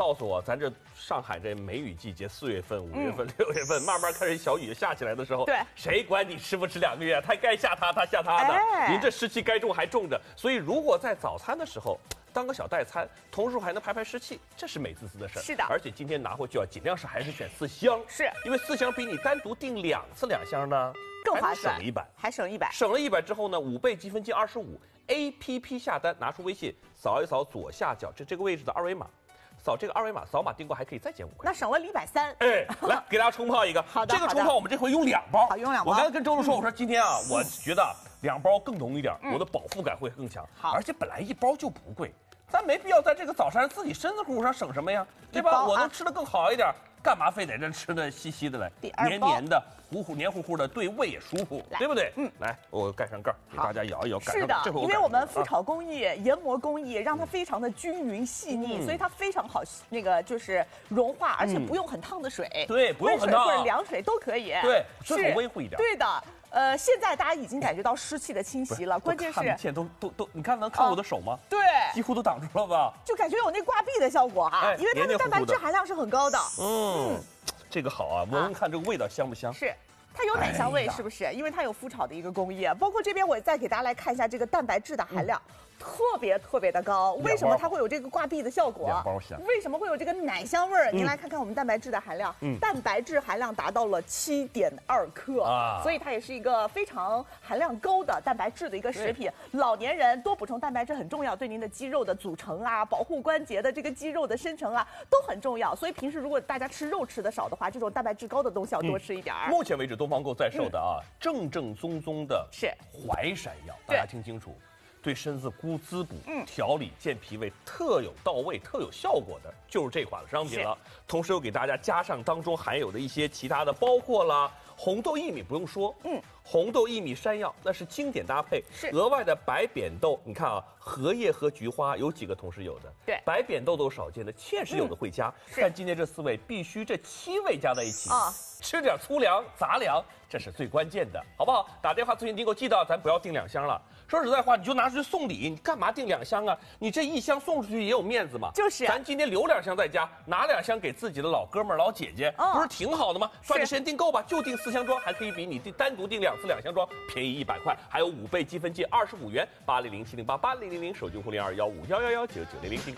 告诉我，咱这上海这梅雨季节，4月份、5月份、6月份，慢慢开始小雨下起来的时候， 对， 谁管你吃不吃2个月？他该下他下他的，您这湿气该重还重着。所以如果在早餐的时候当个小代餐，同时还能排湿气，这是美滋滋的事儿。 是的， 而且今天拿回去尽量还是选4箱， 是因为4箱比你单独订2次2箱呢更划算， 省了100， 还省100， 省了100之后呢，5倍积分计25，APP 下单，拿出微信扫一扫左下角这个位置的二维码。扫这个二维码，扫码订购还可以再减5块， 那省了130。 哎，来给大家冲泡一个。 好的， 这个冲泡我们这回用2包， 好，用2包。 我刚才跟周周说，我说今天啊，我觉得2包更浓一点，我的饱腹感会更强。 好， 而且本来1包就不贵，咱没必要在这个早餐自己身子骨上省什么呀，对吧？我能吃得更好一点，干嘛非得这吃的稀稀的来，黏黏的、黏糊糊的，对胃也舒服，对不对？来，我盖上盖，给大家摇一摇。 是的，因为我们麸炒工艺、研磨工艺让它非常的均匀细腻，所以它非常好就是融化，而且不用很烫的水， 对，不用很烫， 或者凉水都可以， 对，最好微乎一点。 对的。现在大家已经感觉到湿气的侵袭了，关键是现在都，你看能看我的手吗？ 对， 几乎都挡住了吧？ 就感觉有那挂壁的效果哈，因为它的蛋白质含量是很高的。 这个好啊，闻闻看这个味道香不香？ 是。它有奶香味，是不是？因为它有麸炒的一个工艺，包括这边我再给大家来看一下这个蛋白质的含量，特别的高。为什么它会有这个挂壁的效果 ？2包香。 为什么会有这个奶香味儿？您来看看我们蛋白质的含量，蛋白质含量达到了7.2克啊，所以它也是一个非常含量高的蛋白质的一个食品。老年人多补充蛋白质很重要，对您的肌肉的组成啊，保护关节的这个肌肉的生成啊都很重要。所以平时如果大家吃肉吃的少的话，这种蛋白质高的东西要多吃一点。 目前为止，东方购在售的正宗的是淮山药，大家听清楚，对身子滋补、调理、健脾胃特有到位、特有效果的，就是这款商品了。同时又给大家加上当中含有的一些其他的，包括了红豆薏米，不用说，红豆薏米山药那是经典搭配，额外的白扁豆，你看啊，荷叶和菊花有几个同时有的， 对， 白扁豆都少见的，芡实有的会加，但今天这4味必须这7味加在一起啊，吃点粗粮杂粮。这是最关键的，好不好？打电话咨询订购，记得咱不要订2箱了。说实在话，你就拿出去送礼，你干嘛订2箱啊？你这1箱送出去也有面子嘛。 就是， 咱今天留2箱在家，拿2箱给自己的老哥们儿、老姐姐，不是挺好的吗？抓紧时间订购吧，就订4箱装，还可以比你单独订2次2箱装便宜100块，还有5倍积分计25元。800-708-8000，手机互联215111990订购。